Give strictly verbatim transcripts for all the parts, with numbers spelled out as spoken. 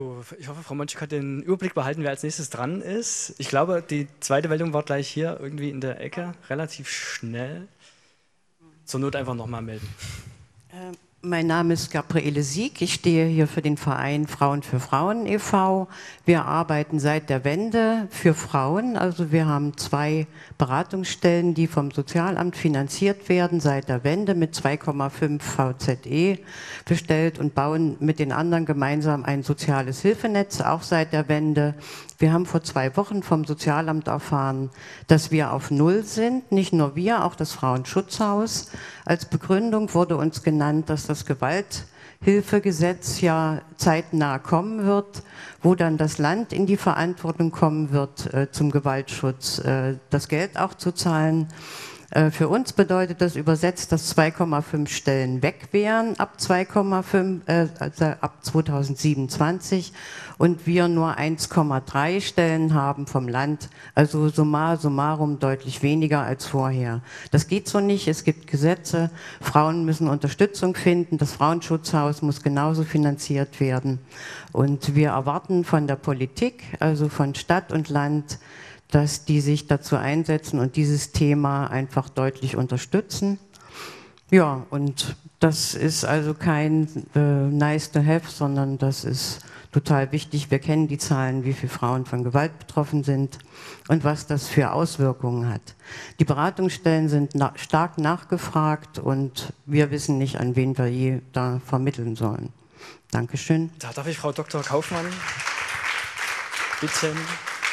Ich hoffe, Frau Monschik hat den Überblick behalten, wer als nächstes dran ist. Ich glaube, die zweite Meldung war gleich hier irgendwie in der Ecke, relativ schnell. Zur Not einfach nochmal melden. Äh, mein Name ist Gabriele Sieg, ich stehe hier für den Verein Frauen für Frauen e V Wir arbeiten seit der Wende für Frauen, also wir haben zwei Beratungsstellen, die vom Sozialamt finanziert werden, seit der Wende mit zwei Komma fünf V Z E bestellt und bauen mit den anderen gemeinsam ein soziales Hilfenetz, auch seit der Wende. Wir haben vor zwei Wochen vom Sozialamt erfahren, dass wir auf Null sind, nicht nur wir, auch das Frauenschutzhaus. Als Begründung wurde uns genannt, dass das Gewalthilfegesetz ja zeitnah kommen wird, wo dann das Land in die Verantwortung kommen wird, äh, zum Gewaltschutz äh, das Geld auch zu zahlen. Äh, für uns bedeutet das übersetzt, dass zwei Komma fünf Stellen weg wären ab zwei Komma fünf, äh, also ab zweitausendsiebenundzwanzig und wir nur eins Komma drei Stellen haben vom Land, also summa summarum deutlich weniger als vorher. Das geht so nicht, es gibt Gesetze, Frauen müssen Unterstützung finden, das Frauenschutzhaus muss genauso finanziert werden und wir erwarten von der Politik, also von Stadt und Land, dass die sich dazu einsetzen und dieses Thema einfach deutlich unterstützen. Ja, und das ist also kein äh, nice to have, sondern das ist total wichtig. Wir kennen die Zahlen, wie viele Frauen von Gewalt betroffen sind und was das für Auswirkungen hat. Die Beratungsstellen sind na- stark nachgefragt und wir wissen nicht, an wen wir je da vermitteln sollen. Dankeschön. Da darf ich Frau Doktor Kaufmann bitten.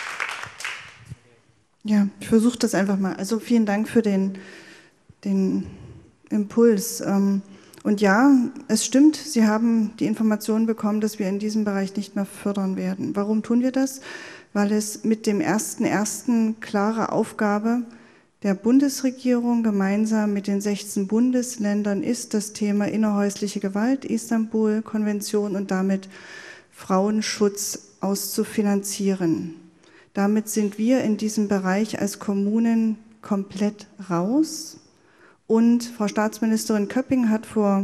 Ja, ich versuche das einfach mal. Also vielen Dank für den, den Impuls. Und ja, es stimmt, Sie haben die Information bekommen, dass wir in diesem Bereich nicht mehr fördern werden. Warum tun wir das? Weil es mit dem ersten ersten klare Aufgabe der Bundesregierung gemeinsam mit den sechzehn Bundesländern ist, das Thema innerhäusliche Gewalt, Istanbul-Konvention und damit Frauenschutz auszufinanzieren. Damit sind wir in diesem Bereich als Kommunen komplett raus. Und Frau Staatsministerin Köpping hat vor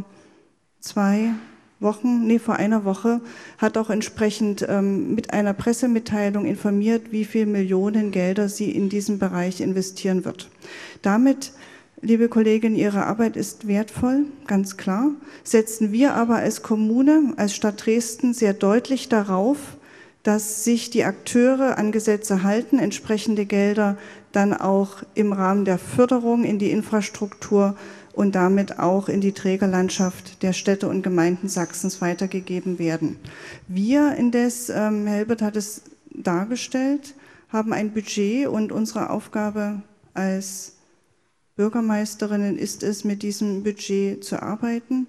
zwei Wochen, nee, vor einer Woche, hat auch entsprechend ähm, mit einer Pressemitteilung informiert, wie viel Millionen Gelder sie in diesem Bereich investieren wird. Damit, liebe Kollegin, Ihre Arbeit ist wertvoll, ganz klar. Setzen wir aber als Kommune, als Stadt Dresden sehr deutlich darauf, dass sich die Akteure an Gesetze halten, entsprechende Gelder dann auch im Rahmen der Förderung in die Infrastruktur und damit auch in die Trägerlandschaft der Städte und Gemeinden Sachsens weitergegeben werden. Wir indes, ähm, Herr Hilbert hat es dargestellt, haben ein Budget und unsere Aufgabe als Bürgermeisterinnen ist es, mit diesem Budget zu arbeiten.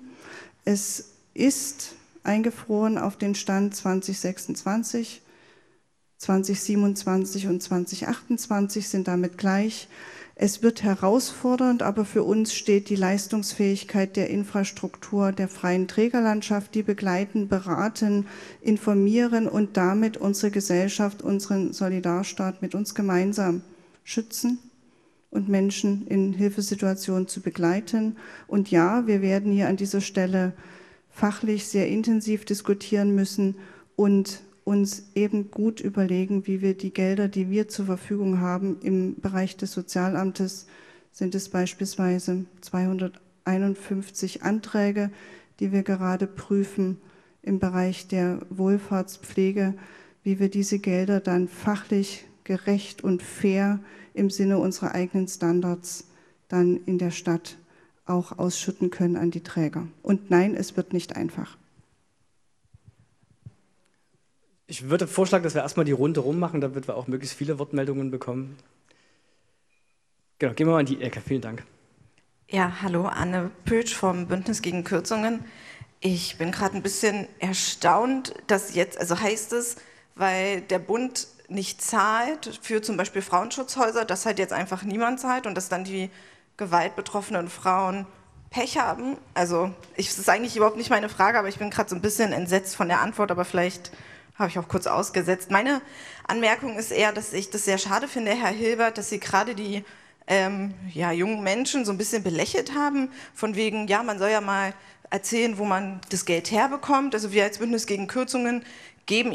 Es ist eingefroren auf den Stand zwanzig sechsundzwanzig, zwanzig siebenundzwanzig und zwanzig achtundzwanzig sind damit gleich. Es wird herausfordernd, aber für uns steht die Leistungsfähigkeit der Infrastruktur der freien Trägerlandschaft, die begleiten, beraten, informieren und damit unsere Gesellschaft, unseren Solidarstaat mit uns gemeinsam schützen und Menschen in Hilfesituationen zu begleiten. Und ja, wir werden hier an dieser Stelle fachlich sehr intensiv diskutieren müssen und uns eben gut überlegen, wie wir die Gelder, die wir zur Verfügung haben, im Bereich des Sozialamtes, sind es beispielsweise zweihunderteinundfünfzig Anträge, die wir gerade prüfen im Bereich der Wohlfahrtspflege, wie wir diese Gelder dann fachlich gerecht und fair im Sinne unserer eigenen Standards dann in der Stadt auch ausschütten können an die Träger. Und nein, es wird nicht einfach. Ich würde vorschlagen, dass wir erstmal die Runde rummachen, damit wir auch möglichst viele Wortmeldungen bekommen. Genau, gehen wir mal in die Ecke. Vielen Dank. Ja, hallo, Anne Pötsch vom Bündnis gegen Kürzungen. Ich bin gerade ein bisschen erstaunt, dass jetzt, also heißt es, weil der Bund nicht zahlt für zum Beispiel Frauenschutzhäuser, dass halt jetzt einfach niemand zahlt und dass dann die gewaltbetroffenen Frauen Pech haben. Also ich, das ist eigentlich überhaupt nicht meine Frage, aber ich bin gerade so ein bisschen entsetzt von der Antwort, aber vielleicht habe ich auch kurz ausgesetzt. Meine Anmerkung ist eher, dass ich das sehr schade finde, Herr Hilbert, dass Sie gerade die ähm, ja, jungen Menschen so ein bisschen belächelt haben, von wegen, ja, man soll ja mal erzählen, wo man das Geld herbekommt. Also wir als Bündnis gegen Kürzungen geben